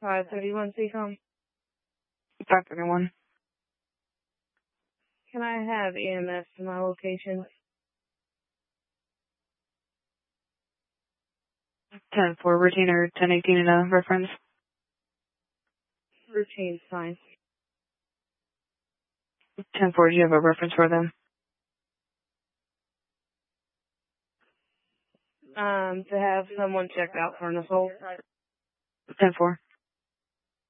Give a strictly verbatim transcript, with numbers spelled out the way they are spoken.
five thirty-one C COM. five thirty-one. Can I have E M S to my location? ten four routine or ten eighteen in a reference? Routine's fine. ten four, do you have a reference for them? Um, to have someone checked out for an assault. ten four.